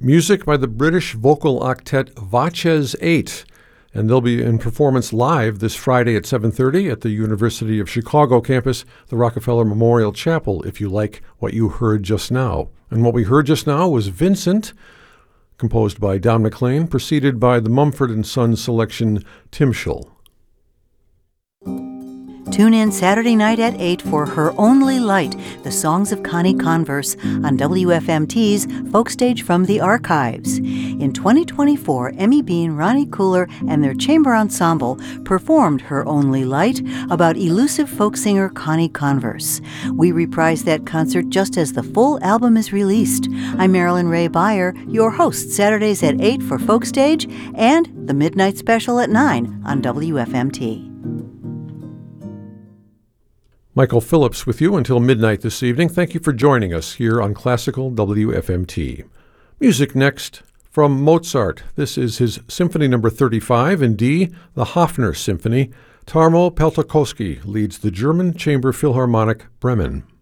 Music by the British vocal octet Vaches 8, and they'll be in performance live this Friday at 7:30 at the University of Chicago campus, the Rockefeller Memorial Chapel, if you like what you heard just now. And what we heard just now was Vincent, composed by Don McLean, preceded by the Mumford & Sons selection Timshel. Tune in Saturday night at 8 for Her Only Light, the songs of Connie Converse on WFMT's Folk Stage from the Archives. In 2024, Emmy Bean, Ronnie Cooler, and their chamber ensemble performed Her Only Light about elusive folk singer Connie Converse. We reprised that concert just as the full album is released. I'm Marilyn Ray Beyer, your host Saturdays at 8 for Folk Stage and the Midnight Special at 9 on WFMT. Michael Phillips with you until midnight this evening. Thank you for joining us here on Classical WFMT. Music next from Mozart. This is his Symphony No. 35 in D, the Hofner Symphony. Tarmo Peltokoski leads the German Chamber Philharmonic Bremen.